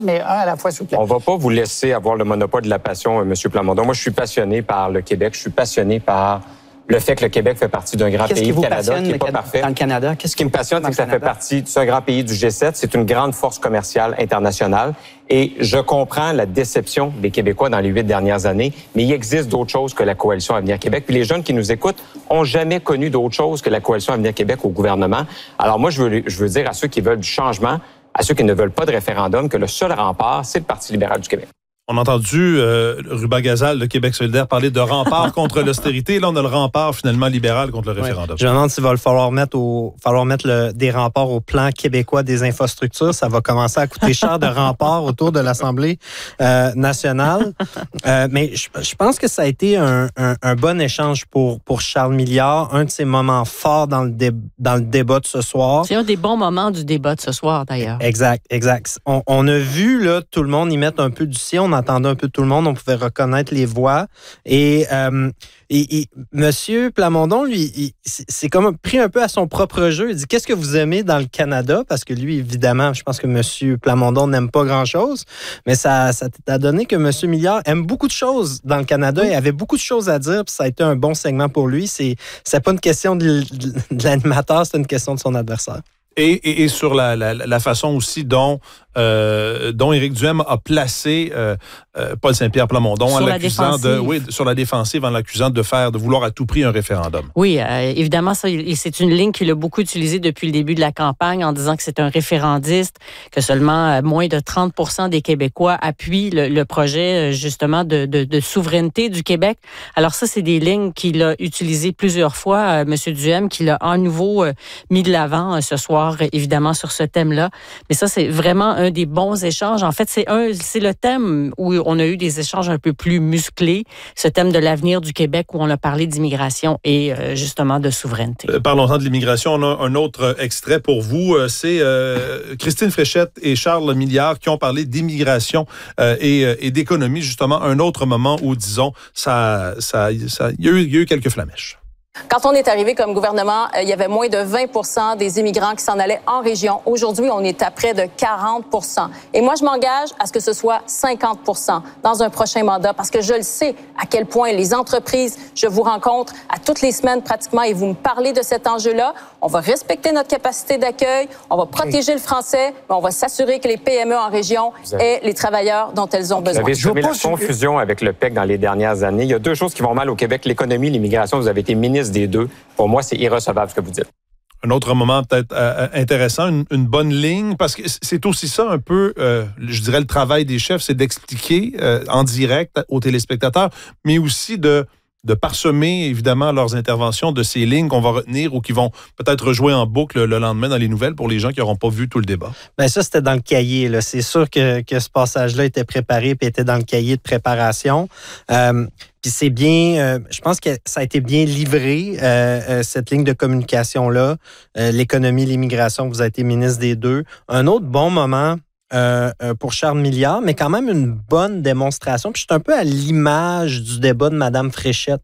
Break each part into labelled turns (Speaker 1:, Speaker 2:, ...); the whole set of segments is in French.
Speaker 1: mais un à la fois, s'il vous plaît.
Speaker 2: On ne va pas vous laisser avoir le monopole de la passion, M. Plamondon. Moi, je suis passionné par le Québec. Je suis passionné par le fait que le Québec fait partie d'un grand pays, le Canada, qui n'est pas parfait.
Speaker 1: Dans le Canada,
Speaker 2: Ce qui me passionne, c'est que ça fait partie d'un grand pays du G7. C'est une grande force commerciale internationale. Et je comprends la déception des Québécois dans les 8 dernières années, mais il existe d'autres choses que la Coalition Avenir Québec. Puis les jeunes qui nous écoutent ont jamais connu d'autre chose que la Coalition Avenir Québec au gouvernement. Alors moi, je veux dire à ceux qui veulent du changement, à ceux qui ne veulent pas de référendum, que le seul rempart, c'est le Parti libéral du Québec.
Speaker 3: On a entendu Ruba Gazal de Québec solidaire parler de rempart contre l'austérité. Là, on a le rempart finalement libéral contre le référendum.
Speaker 4: Ouais. Je me demande s'il va falloir mettre des remparts au plan québécois des infrastructures. Ça va commencer à coûter cher de remparts autour de l'Assemblée nationale. Mais je pense que ça a été un bon échange pour Charles Milliard, un de ses moments forts dans le débat de ce soir.
Speaker 5: C'est un des bons moments du débat de ce soir, d'ailleurs.
Speaker 4: Exact. On a vu là, tout le monde y mettre un peu du sien. On entendait un peu tout le monde, on pouvait reconnaître les voix. Et M. Plamondon, lui, c'est comme pris un peu à son propre jeu. Il dit, qu'est-ce que vous aimez dans le Canada? Parce que lui, évidemment, je pense que M. Plamondon n'aime pas grand-chose, mais ça t'a donné que M. Milliard aime beaucoup de choses dans le Canada et avait beaucoup de choses à dire, puis ça a été un bon segment pour lui. C'est pas une question de l'animateur, c'est une question de son adversaire.
Speaker 3: Et sur la façon aussi dont Éric Duhem a placé Paul Saint-Pierre Plamondon sur la défensive en l'accusant de vouloir à tout prix un référendum.
Speaker 5: Oui, évidemment, ça, c'est une ligne qu'il a beaucoup utilisée depuis le début de la campagne en disant que c'est un référendiste, que seulement moins de 30% des Québécois appuient le projet justement de souveraineté du Québec. Alors ça, c'est des lignes qu'il a utilisées plusieurs fois, M. Duhem, qu'il a à nouveau mis de l'avant ce soir, évidemment, sur ce thème-là. Mais ça, c'est vraiment un des bons échanges. En fait, c'est le thème où on a eu des échanges un peu plus musclés, ce thème de l'avenir du Québec où on a parlé d'immigration et justement de souveraineté.
Speaker 3: Parlons-en de l'immigration. On a un autre extrait pour vous. C'est Christine Fréchette et Charles Milliard qui ont parlé d'immigration et d'économie. Justement, un autre moment où, disons, il y a eu quelques flamèches.
Speaker 6: Quand on est arrivé comme gouvernement, il y avait moins de 20% des immigrants qui s'en allaient en région. Aujourd'hui, on est à près de 40%. Et moi, je m'engage à ce que ce soit 50% dans un prochain mandat parce que je le sais à quel point les entreprises, je vous rencontre à toutes les semaines pratiquement et vous me parlez de cet enjeu-là. On va respecter notre capacité d'accueil, on va protéger le français, mais on va s'assurer que les PME en région aient les travailleurs dont elles ont besoin.
Speaker 2: Vous avez semé la confusion avec le PEC dans les dernières années. Il y a deux choses qui vont mal au Québec, l'économie, l'immigration. Vous avez été ministre des deux. Pour moi, c'est irrecevable ce que vous dites.
Speaker 3: Un autre moment peut-être intéressant, une bonne ligne, parce que c'est aussi ça un peu, je dirais, le travail des chefs, c'est d'expliquer en direct aux téléspectateurs, mais aussi de parsemer, évidemment, leurs interventions de ces lignes qu'on va retenir ou qui vont peut-être rejouer en boucle le lendemain dans les nouvelles pour les gens qui n'auront pas vu tout le débat.
Speaker 4: Bien, ça, c'était dans le cahier, là. C'est sûr que ce passage-là était préparé et était dans le cahier de préparation. Puis c'est bien, je pense que ça a été bien livré, cette ligne de communication-là. L'économie, l'immigration, vous avez été ministre des deux. Un autre bon moment pour Charles Milliard, mais quand même une bonne démonstration. Puis je suis un peu à l'image du débat de Mme Fréchette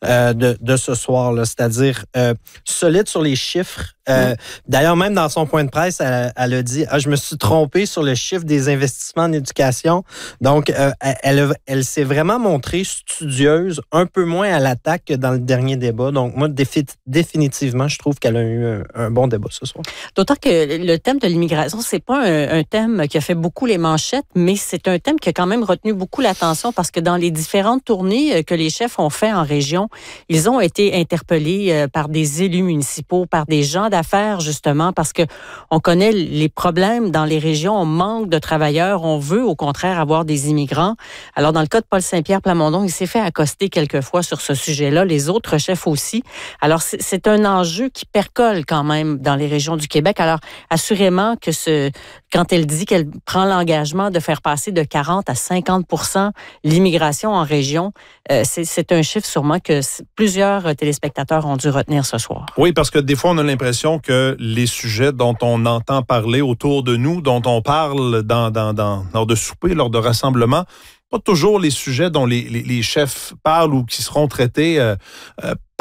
Speaker 4: de ce soir-là, c'est-à-dire solide sur les chiffres. D'ailleurs, même dans son point de presse, elle a dit « je me suis trompée sur le chiffre des investissements en éducation ». Donc, elle s'est vraiment montrée studieuse, un peu moins à l'attaque que dans le dernier débat. Donc, moi, définitivement, je trouve qu'elle a eu un bon débat ce soir.
Speaker 5: D'autant que le thème de l'immigration, c'est pas un thème qui a fait beaucoup les manchettes, mais c'est un thème qui a quand même retenu beaucoup l'attention parce que dans les différentes tournées que les chefs ont fait en région, ils ont été interpellés par des élus municipaux, par des gens d'affaires, justement, parce que on connaît les problèmes dans les régions, on manque de travailleurs, on veut au contraire avoir des immigrants. Alors, dans le cas de Paul Saint-Pierre Plamondon, il s'est fait accoster quelquefois sur ce sujet-là, les autres chefs aussi. Alors, c'est un enjeu qui percole quand même dans les régions du Québec. Alors, assurément que quand elle dit qu'elle prend l'engagement de faire passer de 40 à 50% l'immigration en région, c'est un chiffre sûrement que plusieurs téléspectateurs ont dû retenir ce soir.
Speaker 3: Oui, parce que des fois, on a l'impression que les sujets dont on entend parler autour de nous, dont on parle lors de soupers, lors de rassemblements, pas toujours les sujets dont les chefs parlent ou qui seront traités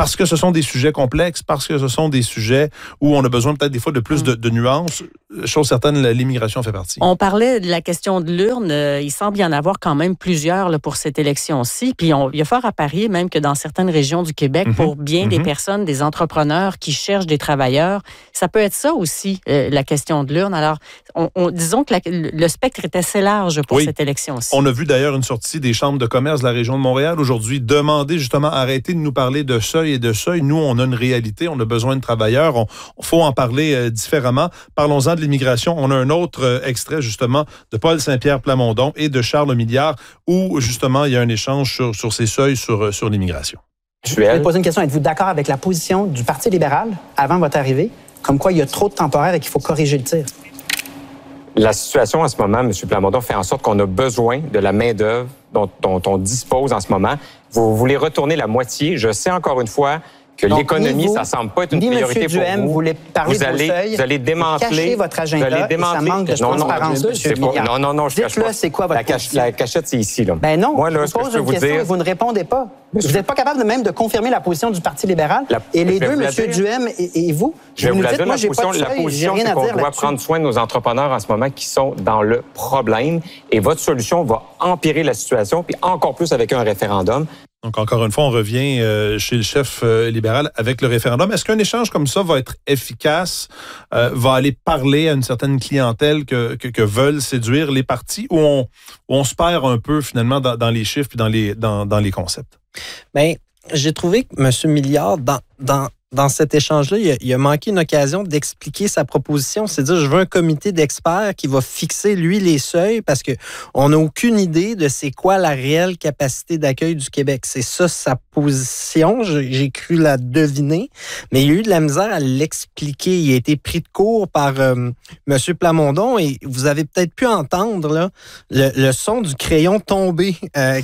Speaker 3: parce que ce sont des sujets complexes, parce que ce sont des sujets où on a besoin peut-être des fois de plus de nuances. Chose certaine, l'immigration fait partie.
Speaker 5: On parlait de la question de l'urne. Il semble y en avoir quand même plusieurs là, pour cette élection-ci. Puis il y a fort à parier même que dans certaines régions du Québec, pour bien des personnes, des entrepreneurs qui cherchent des travailleurs, ça peut être ça aussi, la question de l'urne. Alors, disons que le spectre est assez large pour cette élection-ci.
Speaker 3: On a vu d'ailleurs une sortie des chambres de commerce de la région de Montréal aujourd'hui demander justement arrêter de nous parler de seuil et de seuil. Nous, on a une réalité, on a besoin de travailleurs, il faut en parler différemment. Parlons-en de l'immigration. On a un autre extrait justement de Paul Saint-Pierre Plamondon et de Charles Milliard où justement il y a un échange sur ces seuils sur l'immigration.
Speaker 1: Je vais poser une question. Êtes-vous d'accord avec la position du Parti libéral avant votre arrivée, comme quoi il y a trop de temporaires et qu'il faut corriger le tir?
Speaker 2: La situation en ce moment, M. Plamondon, fait en sorte qu'on a besoin de la main-d'œuvre dont on dispose en ce moment. Vous voulez retourner la moitié. Je sais encore une fois que l'économie, ça semble pas être une priorité pour
Speaker 1: Duhem,
Speaker 2: vous.
Speaker 1: Vous voulez parler de vos seuils,
Speaker 2: vous allez démanteler,
Speaker 1: cacher votre agenda et ça manque de transparence, M. Milliard.
Speaker 2: Non, je cache pas.
Speaker 1: Dites-le, c'est quoi votre position?
Speaker 2: La cachette, c'est ici, là.
Speaker 1: Ben non,
Speaker 2: moi, là,
Speaker 1: je vous pose une question et vous ne répondez pas. Vous n'êtes pas capable même de confirmer la position du Parti libéral. Et les deux, M. Duhem et vous,
Speaker 2: je vais vous la dire,
Speaker 1: moi, j'ai pas de seuil,
Speaker 2: la position,
Speaker 1: j'ai rien
Speaker 2: c'est
Speaker 1: à
Speaker 2: qu'on
Speaker 1: dire
Speaker 2: doit
Speaker 1: là-dessus.
Speaker 2: prendre soin de nos entrepreneurs en ce moment qui sont dans le problème. Et votre solution va empirer la situation, puis encore plus avec un référendum.
Speaker 3: Donc, encore une fois, on revient chez le chef libéral avec le référendum. Est-ce qu'un échange comme ça va être efficace, va aller parler à une certaine clientèle que veulent séduire les partis, ou on se perd un peu finalement dans les chiffres et dans les concepts?
Speaker 4: Bien, j'ai trouvé que M. Milliard, dans cet échange-là, il a manqué une occasion d'expliquer sa proposition. C'est-à-dire, je veux un comité d'experts qui va fixer, lui, les seuils parce qu'on n'a aucune idée de c'est quoi la réelle capacité d'accueil du Québec. C'est ça sa position. J'ai cru la deviner, mais il y a eu de la misère à l'expliquer. Il a été pris de court par M. Plamondon et vous avez peut-être pu entendre là, le son du crayon tomber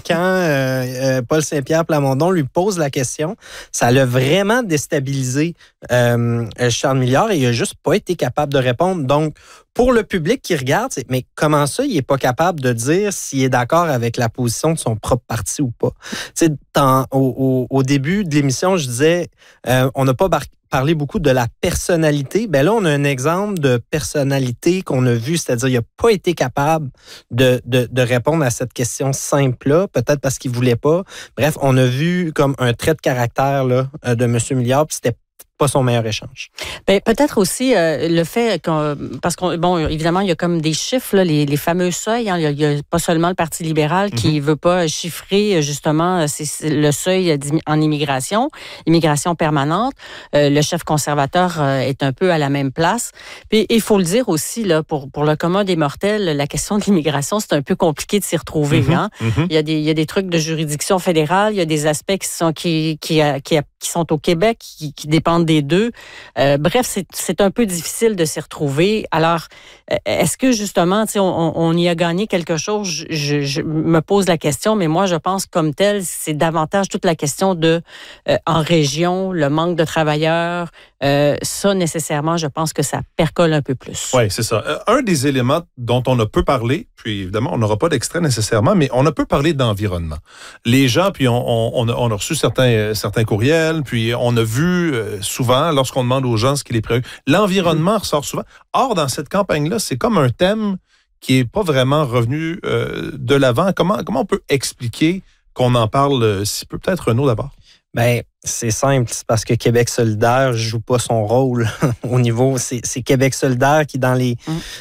Speaker 4: quand Paul Saint-Pierre Plamondon lui pose la question. Ça l'a vraiment déstabilisé Charles Milliard et il n'a juste pas été capable de répondre. Donc, pour le public qui regarde, c'est mais comment ça, il n'est pas capable de dire s'il est d'accord avec la position de son propre parti ou pas? Tu sais, au début de l'émission, je disais, on n'a pas parlé beaucoup de la personnalité. Ben là, on a un exemple de personnalité qu'on a vu, c'est-à-dire il n'a pas été capable de répondre à cette question simple-là, peut-être parce qu'il ne voulait pas. Bref, on a vu comme un trait de caractère là, de M. Milliard, puis c'était pas son meilleur échange.
Speaker 5: Bien, peut-être aussi le fait parce qu'on bon, évidemment, il y a comme des chiffres, là, les fameux seuils. Hein, il y a pas seulement le Parti libéral qui veut pas chiffrer justement le seuil en immigration permanente. Le chef conservateur est un peu à la même place. Puis il faut le dire aussi là, pour le commun des mortels, la question de l'immigration, c'est un peu compliqué de s'y retrouver. Hein? Il y a des trucs de juridiction fédérale, il y a des aspects qui sont au Québec, qui dépendent des deux. Bref, c'est un peu difficile de s'y retrouver. Alors, est-ce que justement, on y a gagné quelque chose? Je me pose la question, mais moi, je pense comme tel, c'est davantage toute la question de en région, le manque de travailleurs. Ça, nécessairement, je pense que ça percole un peu plus.
Speaker 3: Oui, c'est ça. Un des éléments dont on a peu parlé, puis évidemment, on n'aura pas d'extrait nécessairement, mais on a peu parlé d'environnement. Les gens, puis on a reçu certains courriels, puis on a vu souvent, lorsqu'on demande aux gens ce qui les préoccupe, l'environnement ressort souvent. Or, dans cette campagne-là, c'est comme un thème qui n'est pas vraiment revenu de l'avant. Comment on peut expliquer qu'on en parle si peu? Peut-être Renaud d'abord.
Speaker 4: Bien, c'est simple, c'est parce que Québec solidaire ne joue pas son rôle au niveau... C'est Québec solidaire qui, dans les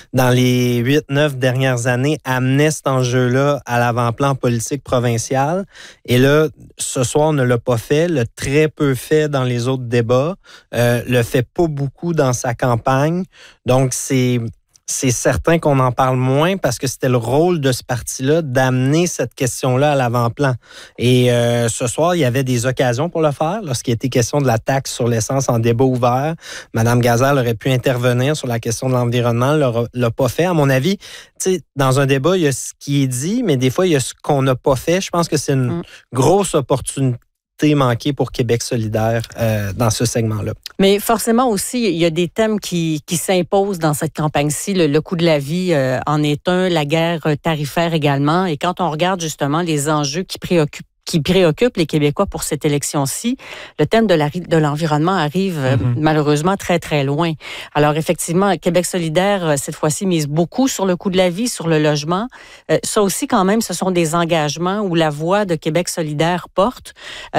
Speaker 4: 8-9 dernières années, amenait cet enjeu-là à l'avant-plan politique provincial. Et là, ce soir, on ne l'a pas fait, l'a très peu fait dans les autres débats, le fait pas beaucoup dans sa campagne. Donc, c'est certain qu'on en parle moins parce que c'était le rôle de ce parti-là d'amener cette question-là à l'avant-plan. Et ce soir, il y avait des occasions pour le faire. Lorsqu'il était question de la taxe sur l'essence en débat ouvert, Mme Gazal aurait pu intervenir sur la question de l'environnement, l'a pas fait. À mon avis, dans un débat, il y a ce qui est dit, mais des fois, il y a ce qu'on n'a pas fait. Je pense que c'est une grosse opportunité manqué pour Québec solidaire dans ce segment-là.
Speaker 5: Mais forcément aussi, il y a des thèmes qui s'imposent dans cette campagne-ci. Le coût de la vie en est un, la guerre tarifaire également. Et quand on regarde justement les enjeux qui préoccupent qui préoccupe les Québécois pour cette élection-ci, le thème de l'environnement arrive malheureusement très, très loin. Alors, effectivement, Québec solidaire, cette fois-ci, mise beaucoup sur le coût de la vie, sur le logement. Ça aussi, quand même, ce sont des engagements où la voix de Québec solidaire porte.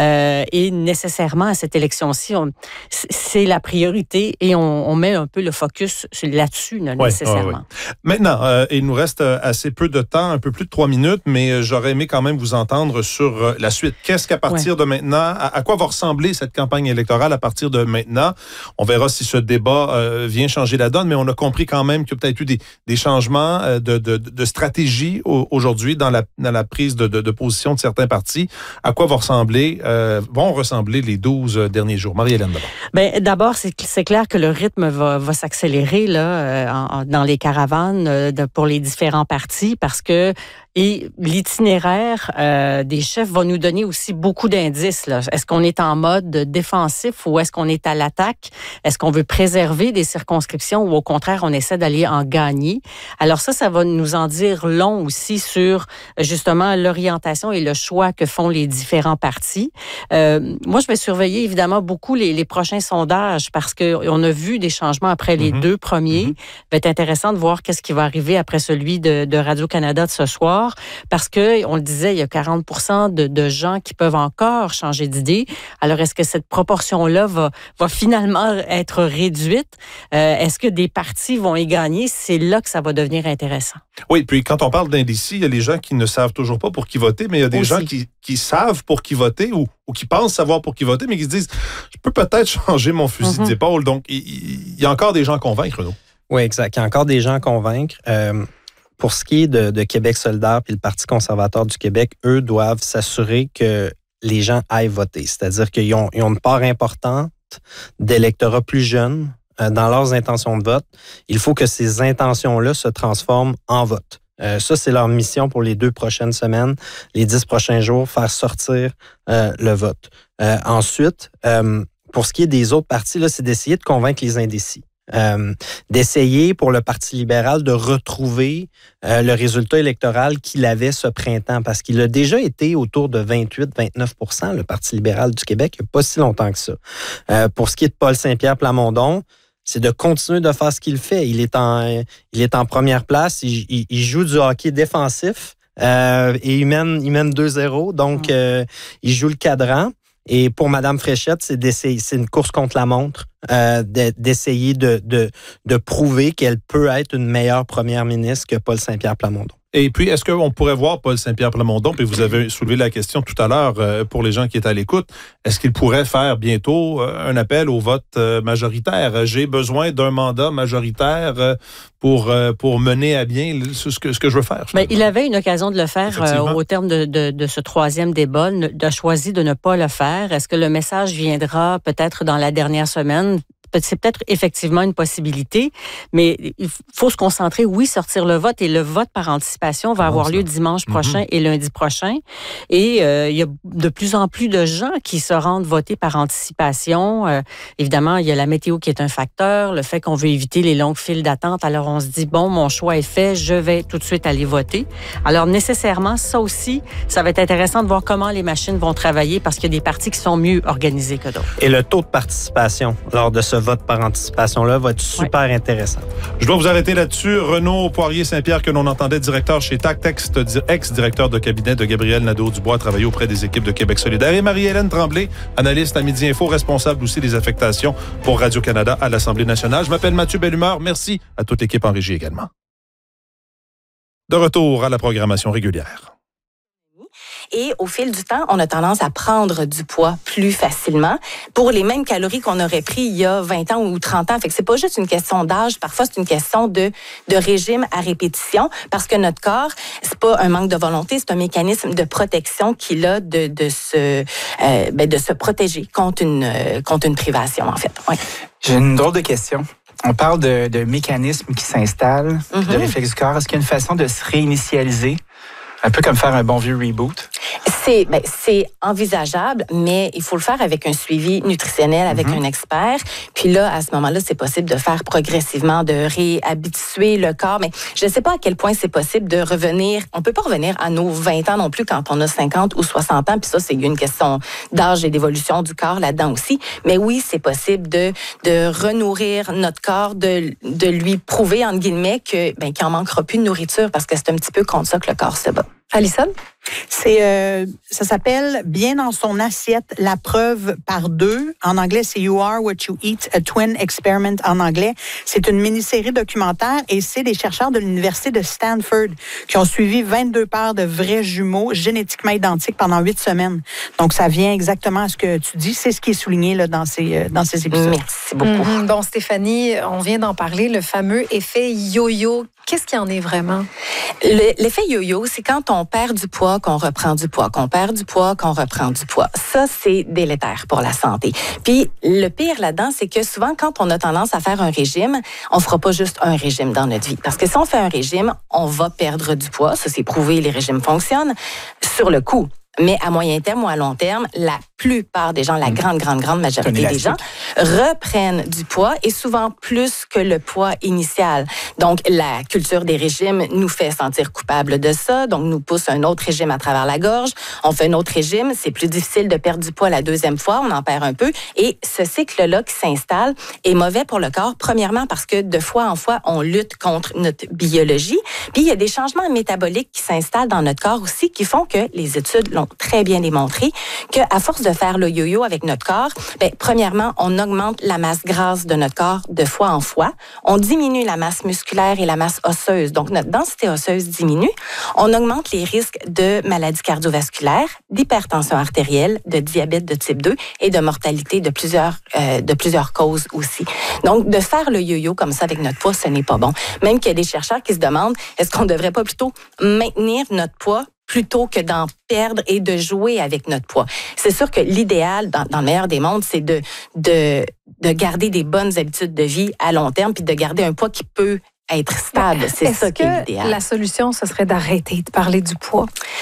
Speaker 5: Et nécessairement, à cette élection-ci, c'est la priorité et on met un peu le focus là-dessus, nécessairement.
Speaker 3: Ouais. Maintenant, il nous reste assez peu de temps, un peu plus de 3 minutes, mais j'aurais aimé quand même vous entendre sur la suite. Qu'est-ce qu'à partir de maintenant, à quoi va ressembler cette campagne électorale à partir de maintenant? On verra si ce débat vient changer la donne, mais on a compris quand même qu'il y a peut-être eu des changements de stratégie aujourd'hui dans la prise de position de certains partis. À quoi vont ressembler les 12 derniers jours? Marie-Hélène, d'abord.
Speaker 5: D'abord, c'est clair que le rythme va s'accélérer là, dans les caravanes pour les différents partis parce que l'itinéraire des chefs va nous donner aussi beaucoup d'indices. Là. Est-ce qu'on est en mode défensif ou est-ce qu'on est à l'attaque? Est-ce qu'on veut préserver des circonscriptions ou au contraire, on essaie d'aller en gagner? Alors ça va nous en dire long aussi sur justement l'orientation et le choix que font les différents partis. Moi, je vais surveiller évidemment beaucoup les prochains sondages parce qu'on a vu des changements après les deux premiers. Ça va être intéressant de voir qu'est-ce qui va arriver après celui de Radio-Canada de ce soir. Parce que, on le disait, il y a 40% de gens qui peuvent encore changer d'idée. Alors, est-ce que cette proportion-là va finalement être réduite? Est-ce que des partis vont y gagner? C'est là que ça va devenir intéressant.
Speaker 3: Oui, puis quand on parle d'indécis, il y a les gens qui ne savent toujours pas pour qui voter, mais il y a des gens qui savent pour qui voter ou qui pensent savoir pour qui voter, mais qui se disent, je peux peut-être changer mon fusil d'épaule. Donc, il y a encore des gens à convaincre, non?
Speaker 4: Oui, exact. Il y a encore des gens à convaincre. Pour ce qui est de Québec solidaire puis le Parti conservateur du Québec, eux doivent s'assurer que les gens aillent voter. C'est-à-dire qu'ils ont une part importante d'électorats plus jeunes dans leurs intentions de vote. Il faut que ces intentions-là se transforment en vote. Ça, c'est leur mission pour les 2 prochaines semaines, les 10 prochains jours, faire sortir le vote. Ensuite, pour ce qui est des autres partis, là, c'est d'essayer de convaincre les indécis. D'essayer pour le Parti libéral de retrouver le résultat électoral qu'il avait ce printemps, parce qu'il a déjà été autour de 28-29%, le Parti libéral du Québec, il n'y a pas si longtemps que ça. Pour ce qui est de Paul Saint-Pierre Plamondon, c'est de continuer de faire ce qu'il fait. Il est en première place, il joue du hockey défensif et il mène 2-0, donc il joue le cadran. Et pour Mme Fréchette, c'est une course contre la montre, d'essayer de prouver qu'elle peut être une meilleure première ministre que Paul Saint-Pierre Plamondon.
Speaker 3: Et puis, est-ce qu'on pourrait voir Paul Saint-Pierre Plamondon, puis vous avez soulevé la question tout à l'heure pour les gens qui étaient à l'écoute, est-ce qu'il pourrait faire bientôt un appel au vote majoritaire? J'ai besoin d'un mandat majoritaire pour mener à bien ce que je veux faire.
Speaker 5: Mais il avait une occasion de le faire au terme de ce 3e débat, a choisi de ne pas le faire. Est-ce que le message viendra peut-être dans la dernière semaine? C'est peut-être effectivement une possibilité, mais il faut se concentrer, sortir le vote. Et le vote par anticipation va avoir lieu dimanche prochain et lundi prochain. Et il y a de plus en plus de gens qui se rendent voter par anticipation. Évidemment, il y a la météo qui est un facteur, le fait qu'on veut éviter les longues files d'attente. Alors, on se dit, bon, mon choix est fait, je vais tout de suite aller voter. Alors, nécessairement, ça aussi, ça va être intéressant de voir comment les machines vont travailler parce qu'il y a des partis qui sont mieux organisés que d'autres.
Speaker 4: Et le taux de participation lors de ce vote par anticipation-là va être super intéressant.
Speaker 3: Je dois vous arrêter là-dessus. Renaud Poirier-Saint-Pierre, que l'on entendait directeur chez Tactex, ex-directeur de cabinet de Gabriel Nadeau-Dubois, travaillé auprès des équipes de Québec solidaire. Et Marie-Hélène Tremblay, analyste à Midi Info, responsable aussi des affectations pour Radio-Canada à l'Assemblée nationale. Je m'appelle Mathieu Bellumeur. Merci à toute l'équipe en régie également. De retour à la programmation régulière.
Speaker 7: Et au fil du temps, on a tendance à prendre du poids plus facilement pour les mêmes calories qu'on aurait pris il y a 20 ans ou 30 ans. Fait que c'est pas juste une question d'âge, parfois c'est une question de régime à répétition parce que notre corps, c'est pas un manque de volonté, c'est un mécanisme de protection qu'il a de se protéger contre une privation en fait. Ouais.
Speaker 8: J'ai une drôle de question. On parle de mécanismes qui s'installent, de réflexes du corps. Est-ce qu'il y a une façon de se réinitialiser? Un peu comme faire un bon vieux reboot.
Speaker 7: C'est envisageable, mais il faut le faire avec un suivi nutritionnel, avec un expert. Puis là, à ce moment-là, c'est possible de faire progressivement, de réhabituer le corps. Mais je ne sais pas à quel point c'est possible de revenir. On peut pas revenir à nos 20 ans non plus quand on a 50 ou 60 ans. Puis ça, c'est une question d'âge et d'évolution du corps là-dedans aussi. Mais oui, c'est possible de renourrir notre corps, de lui prouver, entre guillemets, qu'il n'en manquera plus de nourriture parce que c'est un petit peu contre ça que le corps se bat.
Speaker 9: Alison? Ça s'appelle Bien dans son assiette, la preuve par deux. En anglais, c'est You Are What You Eat, a Twin Experiment en anglais. C'est une mini-série documentaire et c'est des chercheurs de l'Université de Stanford qui ont suivi 22 paires de vrais jumeaux génétiquement identiques pendant 8 semaines. Donc, ça vient exactement à ce que tu dis. C'est ce qui est souligné là, dans ces épisodes.
Speaker 7: Merci beaucoup.
Speaker 10: Bon, Stéphanie, on vient d'en parler, le fameux effet yo-yo. Qu'est-ce qu'il y en est vraiment?
Speaker 7: L'effet yo-yo, c'est quand on perd du poids, qu'on reprend du poids, qu'on perd du poids, qu'on reprend du poids. Ça, c'est délétère pour la santé. Puis, le pire là-dedans, c'est que souvent, quand on a tendance à faire un régime, on fera pas juste un régime dans notre vie. Parce que si on fait un régime, on va perdre du poids. Ça, c'est prouvé, les régimes fonctionnent sur le coup. Mais à moyen terme ou à long terme, la plupart des gens, la grande majorité des gens, reprennent du poids et souvent plus que le poids initial. Donc, la culture des régimes nous fait sentir coupables de ça, donc nous pousse un autre régime à travers la gorge. On fait un autre régime, c'est plus difficile de perdre du poids la deuxième fois, on en perd un peu. Et ce cycle-là qui s'installe est mauvais pour le corps, premièrement parce que de fois en fois, on lutte contre notre biologie. Puis, il y a des changements métaboliques qui s'installent dans notre corps aussi qui font que les études l'ont très bien démontré qu'à force de faire le yo-yo avec notre corps, premièrement, on augmente la masse grasse de notre corps de fois en fois. On diminue la masse musculaire et la masse osseuse. Donc, notre densité osseuse diminue. On augmente les risques de maladies cardiovasculaires, d'hypertension artérielle, de diabète de type 2 et de mortalité de plusieurs causes aussi. Donc, de faire le yo-yo comme ça avec notre poids, ce n'est pas bon. Même qu'il y a des chercheurs qui se demandent, est-ce qu'on ne devrait pas plutôt maintenir notre poids plutôt que d'en perdre et de jouer avec notre poids. C'est sûr que l'idéal, dans le meilleur des mondes, c'est de garder des bonnes habitudes de vie à long terme puis de garder un poids qui peut être stable. C'est ça qui est l'idéal.
Speaker 10: La solution, ce serait d'arrêter de parler du poids?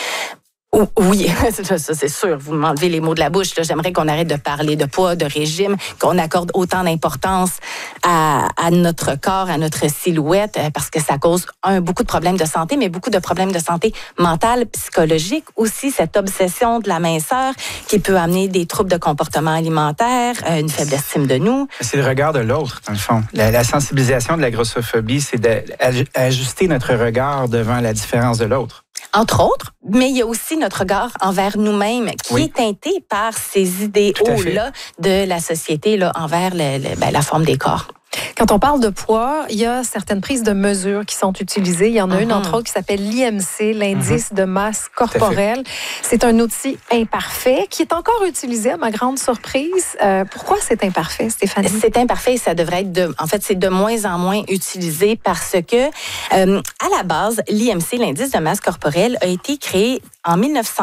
Speaker 7: Oui, ça c'est sûr. Vous m'enlevez les mots de la bouche. Là. J'aimerais qu'on arrête de parler de poids, de régime, qu'on accorde autant d'importance à notre corps, à notre silhouette, parce que ça cause beaucoup de problèmes de santé, mais beaucoup de problèmes de santé mentale, psychologique aussi, cette obsession de la minceur qui peut amener des troubles de comportement alimentaire, une faible estime de nous.
Speaker 8: C'est le regard de l'autre, dans le fond. La sensibilisation de la grossophobie, c'est d'ajuster notre regard devant la différence de l'autre.
Speaker 7: Entre autres, mais il y a aussi notre regard envers nous-mêmes qui est teinté par ces idéaux-là de la société là, envers la forme des corps.
Speaker 10: Quand on parle de poids, il y a certaines prises de mesures qui sont utilisées. Il y en a une, entre autres, qui s'appelle l'IMC, l'indice de masse corporelle. C'est un outil imparfait qui est encore utilisé, à ma grande surprise. Pourquoi c'est imparfait, Stéphanie?
Speaker 7: C'est imparfait et ça devrait être c'est de moins en moins utilisé parce que, à la base, l'IMC, l'indice de masse corporelle, a été créé en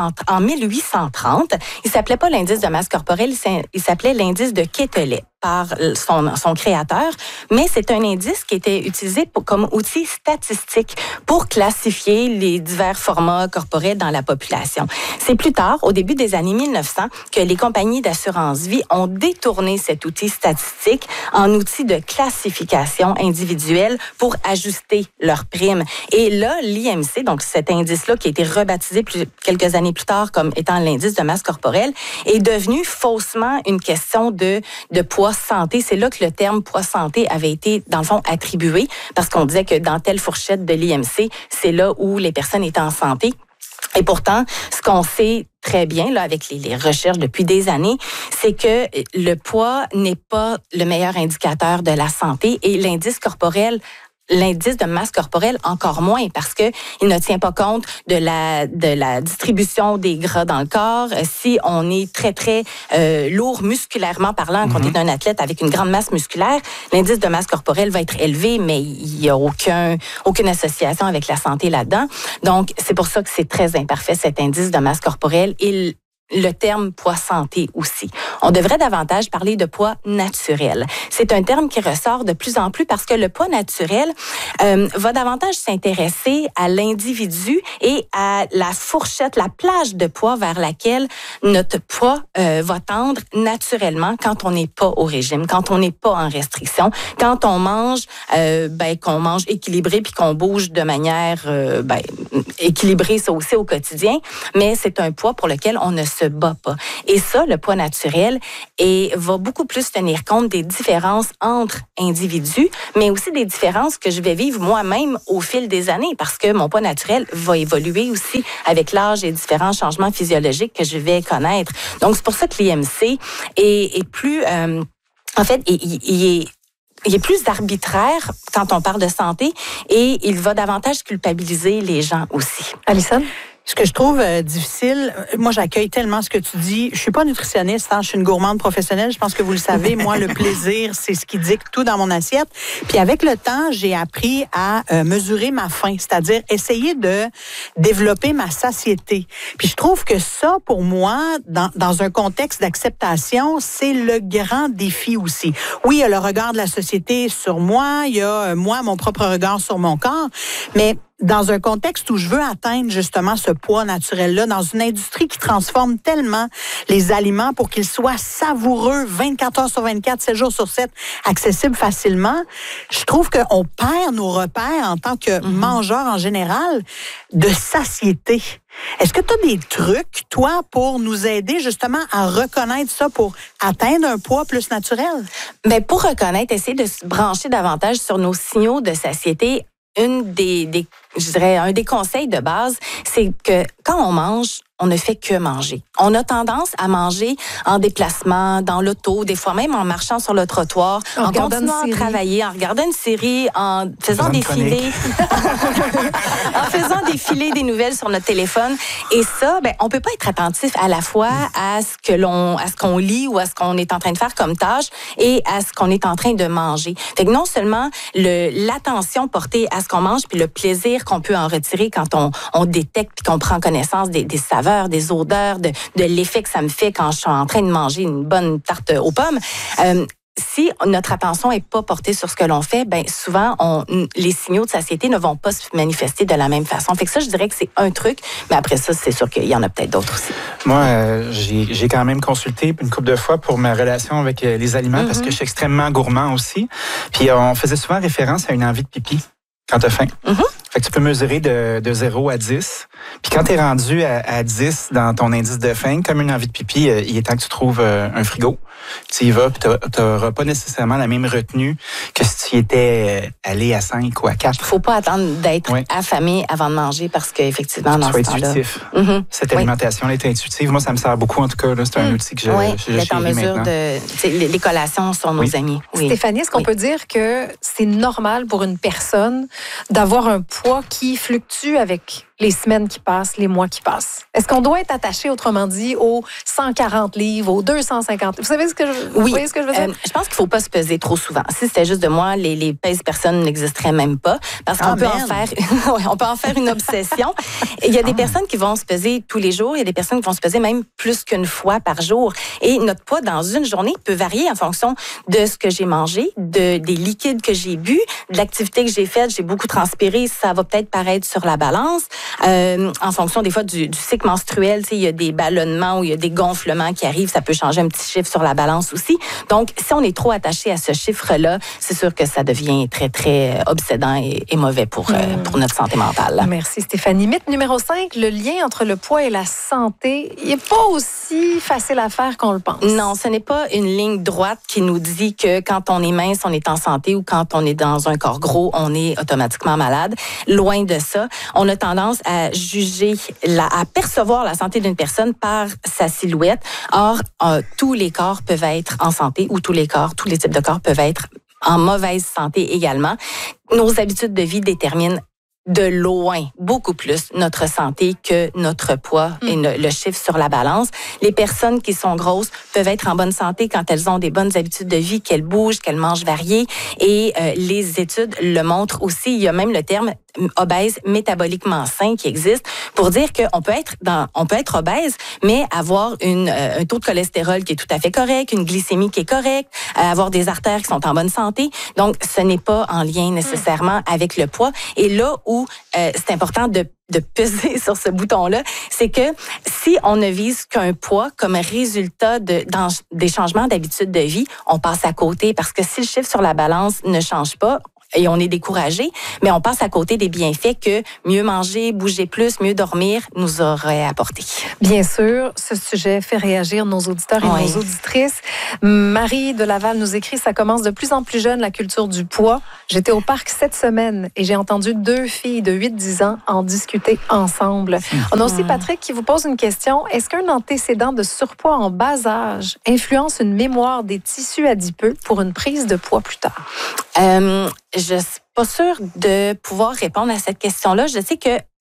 Speaker 7: 1830. Il s'appelait pas l'indice de masse corporelle, il s'appelait l'indice de Quetelet par son créateur, mais c'est un indice qui était utilisé comme outil statistique pour classifier les divers formats corporels dans la population. C'est plus tard, au début des années 1900, que les compagnies d'assurance-vie ont détourné cet outil statistique en outil de classification individuelle pour ajuster leurs primes. Et là, l'IMC, donc cet indice-là qui a été rebaptisé quelques années plus tard comme étant l'indice de masse corporelle, est devenu faussement une question de poids santé. C'est là que le terme poids santé avait été, dans le fond, attribué parce qu'on disait que dans telle fourchette de l'IMC, c'est là où les personnes étaient en santé. Et pourtant, ce qu'on sait très bien là avec les recherches depuis des années, c'est que le poids n'est pas le meilleur indicateur de la santé et l'indice de masse corporelle encore moins parce que il ne tient pas compte de la distribution des gras dans le corps. Si on est très très lourd musculairement parlant, qu'on est un athlète avec une grande masse musculaire, l'indice de masse corporelle va être élevé, mais il y a aucune association avec la santé là-dedans. Donc c'est pour ça que c'est très imparfait cet indice de masse corporelle. le terme poids santé aussi. On devrait davantage parler de poids naturel. C'est un terme qui ressort de plus en plus parce que le poids naturel va davantage s'intéresser à l'individu et à la fourchette, la plage de poids vers laquelle notre poids va tendre naturellement quand on n'est pas au régime, quand on n'est pas en restriction, quand on mange, qu'on mange équilibré puis qu'on bouge de manière équilibrée, ça aussi au quotidien, mais c'est un poids pour lequel on ne se bat pas. Et ça, le poids naturel, va beaucoup plus tenir compte des différences entre individus, mais aussi des différences que je vais vivre moi-même au fil des années, parce que mon poids naturel va évoluer aussi avec l'âge et différents changements physiologiques que je vais connaître. Donc, c'est pour ça que l'IMC est plus... il est plus arbitraire quand on parle de santé et il va davantage culpabiliser les gens aussi.
Speaker 10: Alison?
Speaker 9: Ce que je trouve difficile, moi j'accueille tellement ce que tu dis. Je suis pas nutritionniste, je suis une gourmande professionnelle. Je pense que vous le savez. Moi, le plaisir, c'est ce qui dicte tout dans mon assiette. Puis avec le temps, j'ai appris à mesurer ma faim, c'est-à-dire essayer de développer ma satiété. Puis je trouve que ça, pour moi, dans un contexte d'acceptation, c'est le grand défi aussi. Oui, il y a le regard de la société sur moi, il y a moi, mon propre regard sur mon corps, mais dans un contexte où je veux atteindre justement ce poids naturel-là, dans une industrie qui transforme tellement les aliments pour qu'ils soient savoureux 24 heures sur 24, 7 jours sur 7, accessibles facilement, je trouve qu'on perd nos repères en tant que mangeurs en général de satiété. Est-ce que tu as des trucs, toi, pour nous aider justement à reconnaître ça, pour atteindre un poids plus naturel?
Speaker 7: Bien, pour reconnaître, essayer de se brancher davantage sur nos signaux de satiété. Un des conseils de base, c'est que quand on mange, on ne fait que manger. On a tendance à manger en déplacement, dans l'auto, des fois même en marchant sur le trottoir, en continuant à travailler, en regardant une série, en faisant défiler, en faisant défiler des nouvelles sur notre téléphone. Et ça, on peut pas être attentif à la fois à ce qu'on lit ou à ce qu'on est en train de faire comme tâche et à ce qu'on est en train de manger. Fait que non seulement l'attention portée à ce qu'on mange puis le plaisir qu'on peut en retirer quand on détecte puis qu'on prend connaissance des saveurs, des odeurs, de l'effet que ça me fait quand je suis en train de manger une bonne tarte aux pommes. Si notre attention est pas portée sur ce que l'on fait, souvent les signaux de satiété ne vont pas se manifester de la même façon. Fait que ça, je dirais que c'est un truc, mais après ça, c'est sûr qu'il y en a peut-être d'autres aussi.
Speaker 8: Moi, j'ai quand même consulté une couple de fois pour ma relation avec les aliments parce que je suis extrêmement gourmand aussi. Puis on faisait souvent référence à une envie de pipi quand tu as faim. Fait que tu peux mesurer de 0 à 10. Puis quand tu es rendu à 10 dans ton indice de faim, comme une envie de pipi, il est temps que tu trouves un frigo. Tu y vas, puis tu n'auras pas nécessairement la même retenue que si tu y étais allé à 5 ou à 4.
Speaker 7: Il ne faut pas attendre d'être affamé avant de manger parce qu'effectivement, dans ce temps-là...
Speaker 8: intuitif. Cette alimentation-là est intuitive. Moi, ça me sert beaucoup, en tout cas. Là, c'est un outil que je
Speaker 7: d'être en mesure de... Les collations sont nos amis.
Speaker 10: Oui. Stéphanie, est-ce qu'on peut dire que c'est normal pour une personne d'avoir un poids qui fluctue avec les semaines qui passent, les mois qui passent? Est-ce qu'on doit être attaché, autrement dit, aux 140 livres, aux 250? Vous savez ce que je veux dire?
Speaker 7: Je pense qu'il ne faut pas se peser trop souvent. Si c'était juste de moi, les pèses personnes n'existeraient même pas parce qu'on peut en faire une obsession. Il y a des personnes qui vont se peser tous les jours. Il y a des personnes qui vont se peser même plus qu'une fois par jour. Et notre poids dans une journée peut varier en fonction de ce que j'ai mangé, des liquides que j'ai bu, de l'activité que j'ai faite. J'ai beaucoup transpiré. Ça va peut-être paraître sur la balance. En fonction des fois du cycle menstruel, il y a des ballonnements ou il y a des gonflements qui arrivent, ça peut changer un petit chiffre sur la balance aussi. Donc, si on est trop attaché à ce chiffre-là, c'est sûr que ça devient très, très obsédant et mauvais pour notre santé mentale.
Speaker 10: Merci Stéphanie. Mythe numéro 5, le lien entre le poids et la santé, il n'est pas aussi facile à faire qu'on le pense.
Speaker 7: Non, ce n'est pas une ligne droite qui nous dit que quand on est mince, on est en santé ou quand on est dans un corps gros, on est automatiquement malade. Loin de ça. On a tendance à juger, à percevoir la santé d'une personne par sa silhouette. Or, tous les corps peuvent être en santé ou tous les types de corps peuvent être en mauvaise santé également. Nos habitudes de vie déterminent de loin, beaucoup plus notre santé que notre poids et le chiffre sur la balance. Les personnes qui sont grosses peuvent être en bonne santé quand elles ont des bonnes habitudes de vie, qu'elles bougent, qu'elles mangent varié. Et les études le montrent aussi. Il y a même le terme obèse métaboliquement sain qui existe pour dire qu'on peut être obèse, mais avoir un taux de cholestérol qui est tout à fait correct, une glycémie qui est correcte, avoir des artères qui sont en bonne santé. Donc, ce n'est pas en lien nécessairement avec le poids. Et là où c'est important de peser sur ce bouton-là, c'est que si on ne vise qu'un poids comme résultat des changements d'habitude de vie, on passe à côté parce que si le chiffre sur la balance ne change pas, et on est découragé, mais on passe à côté des bienfaits que mieux manger, bouger plus, mieux dormir nous aurait apporté.
Speaker 10: Bien sûr, ce sujet fait réagir nos auditeurs et nos auditrices. Marie de Laval nous écrit, ça commence de plus en plus jeune, la culture du poids. J'étais au parc cette semaine et j'ai entendu 2 filles de 8-10 ans en discuter ensemble. On a aussi Patrick qui vous pose une question. Est-ce qu'un antécédent de surpoids en bas âge influence une mémoire des tissus adipeux pour une prise de poids plus tard?
Speaker 7: Je suis pas sûre de pouvoir répondre à cette question-là. Je sais que